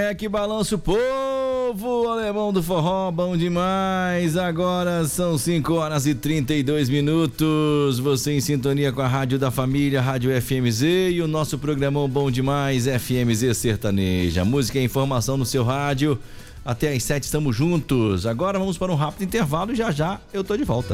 Que balanço, povo alemão do forró, bom demais. Agora são 5h32. Você em sintonia com a Rádio da Família, Rádio FMZ, e o nosso programão Bom Demais, FMZ Sertaneja. Música e informação no seu rádio. Até às 7 estamos juntos. Agora vamos para um rápido intervalo e já eu tô de volta.